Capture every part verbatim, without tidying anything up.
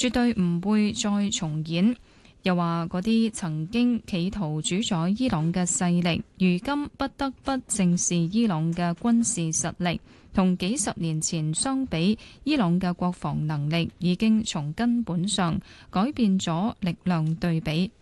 絕對唔會再重演。又話嗰啲曾經企圖主宰伊朗嘅勢力，如今不得不正視伊朗嘅軍事實力，同幾十年前相比，伊朗嘅國防能力已經從根本上改變咗力量對比。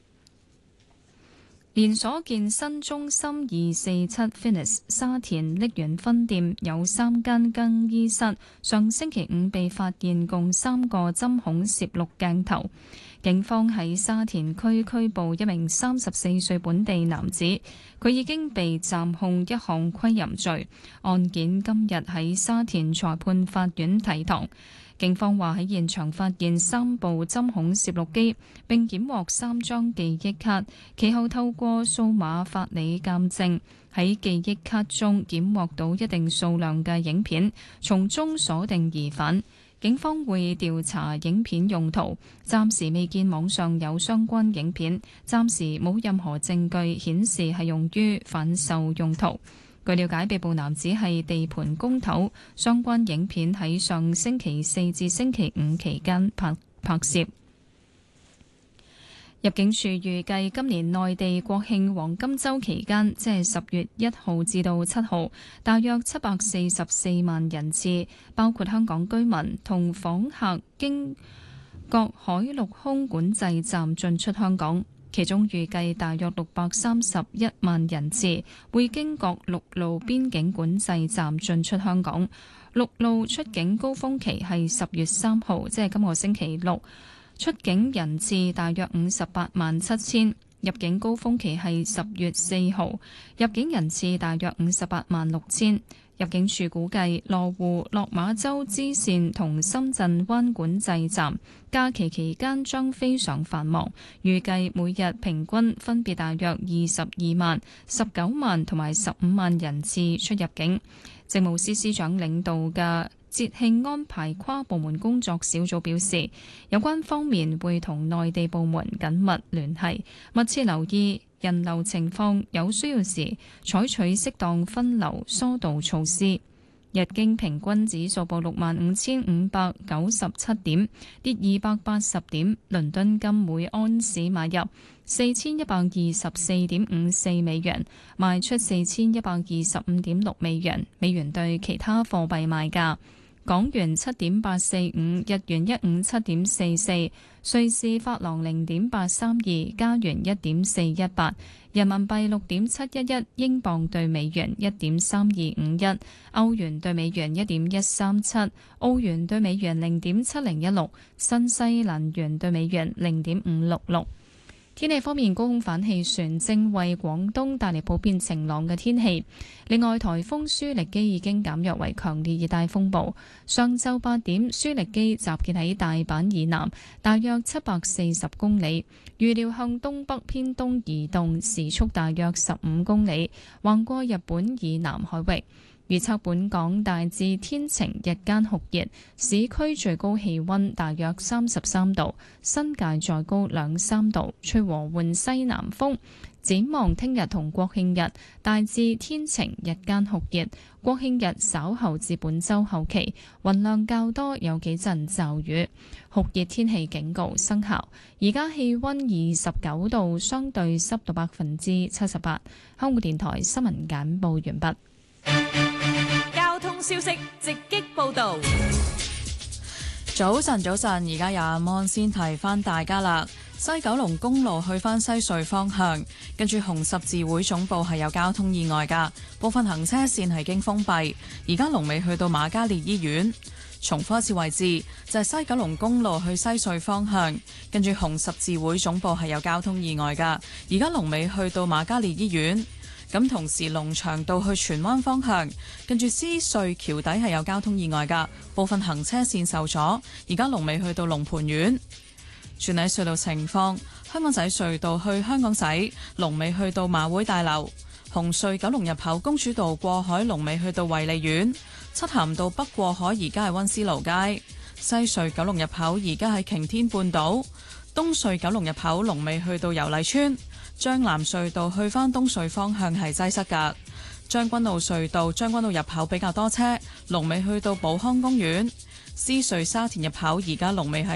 連鎖健身中心二四七 Fitness 沙田瀝源分店有三間更衣室，上星期五被發現共三個針孔攝錄鏡頭。警方喺沙田區拘捕一名三十四歲本地男子，佢已經被暫控一項窺淫罪。案件今日喺沙田裁判法院提堂。警方話喺現場發現三部針孔攝錄機，並檢獲三張記憶卡。其後透過數碼法理鑑證，喺記憶卡中檢獲到一定數量嘅影片，從中鎖定疑犯。警方會調查影片用途，暫時未見網上有相關影片，暫時冇任何證據顯示係用於販售用途。據了解，被捕男子係地盤工頭，相關影片喺上星期四至星期五期間拍拍攝。入境處預計今年內地國慶黃金週期間，即係十月一號至到七號，大約七百四十四萬人次，包括香港居民同訪客經各海陸空管制站進出香港。其中預計大約六百三十一萬人次會經各陸路邊境管制站進出香港。陸路出境高峰期係十月三號，即係今個星期六，出境人次大約五十八萬七千。入境高峰期係十月四號，入境人次大約五十八萬六千。入境處估計，羅湖、落馬洲支線同深圳灣管制站假期期間將非常繁忙，預計每日平均分別大約二十二萬、十九萬同埋十五萬人次出入境。政務司司長領導嘅節慶安排跨部門工作小組表示，有關方面會同內地部門緊密聯繫，密切留意人流情況，有需要時採取適當分流疏導措施。日經平均指數報六萬五千五百九十七點，跌二百八十點。倫敦金每安士買入四千一百二十四點五四美元，賣出四千一百二十五點六美元。美元對其他貨幣賣價：港元七點八四五，日元一五七點四四，瑞士法郎零點八三二，加元一點四一八，人民幣六點七一一，英鎊對美元一點三二五一，歐元對美元一點一三七，澳元對美元零點七零一六，新西蘭元對美元零點五六六。天氣方面，高空反氣旋正為廣東帶嚟普遍晴朗嘅天氣。另外，颱風舒力基已經減弱為強烈熱帶風暴。上晝八點，舒力基集結喺大阪以南，大約七百四十公里，預料向東北偏東移動，時速大約十五公里，橫過日本以南海域。預測本港大致天晴，日間酷熱，市區最高氣溫大約三十三度，新界再高兩三度，吹和緩西南風。展望聽日同國慶日，大致天晴，日間酷熱。國慶日稍後至本週後期，雲量較多，有幾陣驟雨，酷熱天氣警告生效。而家氣溫二十九度，相對濕度百分之七十八。香港電台新聞簡報完畢。 交通消息直擊報道。 早晨，早晨，而家有阿芒先提翻大家啦。西九龍公路去翻西隧方向，跟住紅十字會總部係有交通意外噶，部分行車線係經封閉。而家龍尾去到瑪嘉烈醫院。重複一次位置就係西九龍公路去西隧方向，跟住紅十字會總部係有交通意外噶，而家龍尾去到瑪嘉烈醫院。咁同時龍翔道去荃灣方向，跟住獅隧橋底係有交通意外噶，部分行車線受阻。而家龍尾去到龍蟠苑。轉睇隧道情況，香港仔隧道去香港仔，龍尾去到馬會大樓；紅隧九龍入口公主道過海，龍尾去到衛理苑；漆咸道北過海而家係溫思勞街；西隧九龍入口而家喺擎天半島；東隧九龍入口龍尾去到油麗邨；將藍隧道去返東隧方向係擠塞㗎；將軍澳隧道將軍澳入口比較多車，龍尾去到寶康公園；獅隧沙田入口而家龍尾喺